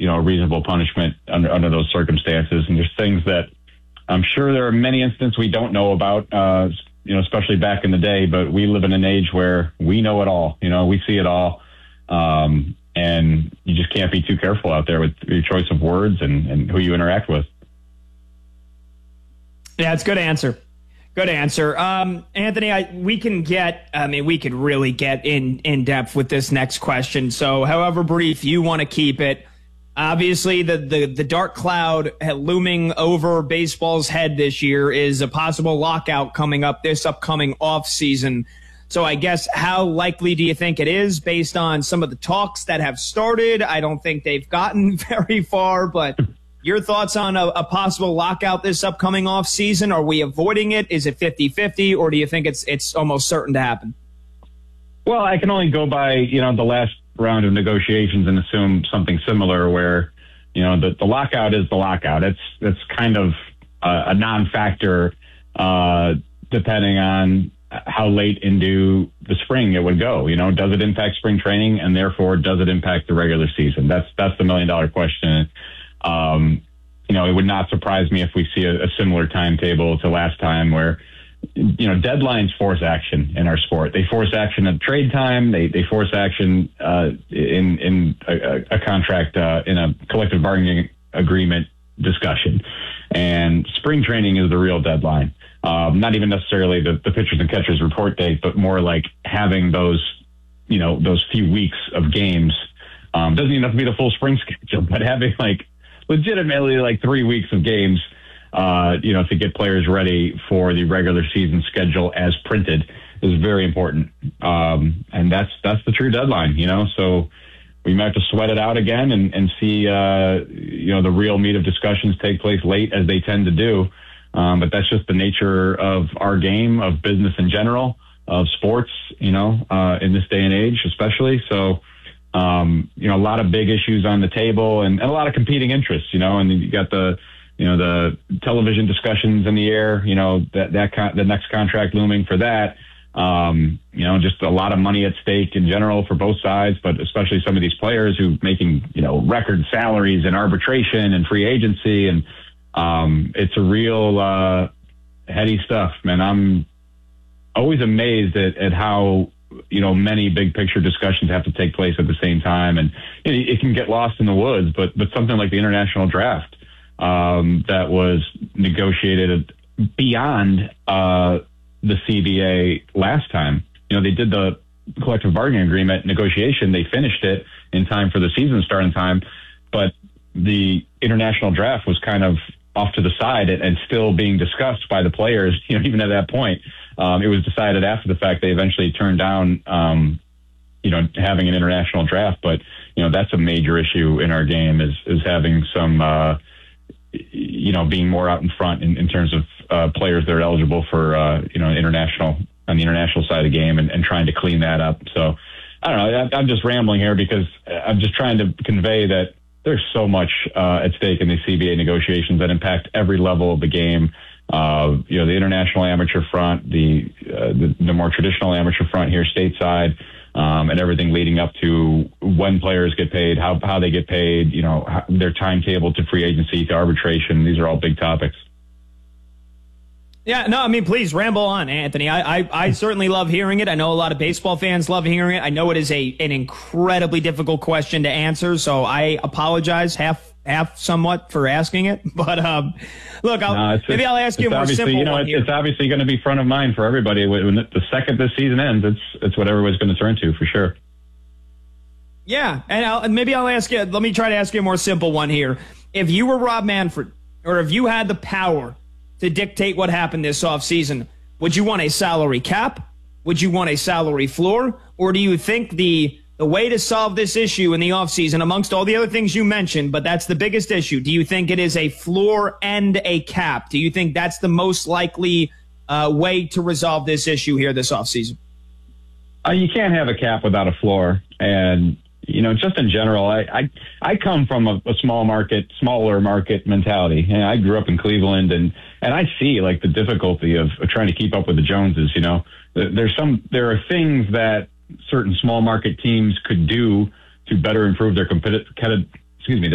a reasonable punishment under those circumstances. And there's things that I'm sure there are many instances we don't know about, especially back in the day, but we live in an age where we know it all, we see it all. And you just can't be too careful out there with your choice of words and who you interact with. Yeah, it's a good answer. Good answer. Anthony, we could really get in depth with this next question. So however brief you want to keep it, obviously the dark cloud looming over baseball's head this year is a possible lockout coming up this upcoming off season. So I guess how likely do you think it is based on some of the talks that have started? I don't think they've gotten very far, but your thoughts on a possible lockout this upcoming off season? Are we avoiding it? Is it 50-50, or do you think it's almost certain to happen? Well, I can only go by, the last round of negotiations and assume something similar where, the lockout is the lockout. It's kind of a non-factor depending on how late into the spring it would go. Does it impact spring training, and therefore does it impact the regular season? That's the $1 million question. It would not surprise me if we see a similar timetable to last time where, deadlines force action in our sport. They force action at trade time. They force action in a contract, in a collective bargaining agreement discussion. And spring training is the real deadline. Not even necessarily the pitchers and catchers report date, but more like having those few weeks of games. Doesn't even have to be the full spring schedule, but having legitimately 3 weeks of games, to get players ready for the regular season schedule as printed is very important. And that's the true deadline, so we might have to sweat it out again and see, the real meat of discussions take place late as they tend to do. But that's just the nature of our game, of business in general, of sports, in this day and age, especially. So, a lot of big issues on the table and a lot of competing interests, and you got the television discussions in the air, the next contract looming for that. Just a lot of money at stake in general for both sides, but especially some of these players who making, record salaries in arbitration and free agency. And, it's a real, heady stuff, man. I'm always amazed at how, many big picture discussions have to take place at the same time. And it can get lost in the woods, but something like the international draft, that was negotiated beyond, the CBA last time. They did the collective bargaining agreement negotiation. They finished it in time for the season starting time, but the international draft was kind of off to the side and still being discussed by the players. Even at that point, it was decided after the fact. They eventually turned down, having an international draft, but that's a major issue in our game is having some, being more out in front in terms of players that are eligible for, international on the international side of the game and trying to clean that up. So I don't know. I'm just rambling here because I'm just trying to convey that there's so much at stake in these CBA negotiations that impact every level of the game. The international amateur front, the more traditional amateur front here stateside, and everything leading up to when players get paid, how they get paid, their timetable to free agency, to arbitration. These are all big topics. Yeah, no, please ramble on, Anthony. I certainly love hearing it. I know a lot of baseball fans love hearing it. I know it is an incredibly difficult question to answer, so I apologize half somewhat for asking it. But look, maybe I'll ask you a more simple one here. It's obviously going to be front of mind for everybody. When the second this season ends, it's what everybody's going to turn to for sure. Yeah, and maybe I'll ask you. Let me try to ask you a more simple one here. If you were Rob Manfred, or if you had the power to dictate what happened this offseason, would you want a salary cap? Would you want a salary floor? Or do you think the way to solve this issue in the offseason, amongst all the other things you mentioned, but that's the biggest issue, do you think it is a floor and a cap? Do you think that's the most likely way to resolve this issue here this offseason? You can't have a cap without a floor. And, just in general, I come from a smaller market mentality. I grew up in Cleveland and I see the difficulty of trying to keep up with the Joneses. There are things that certain small market teams could do to better improve their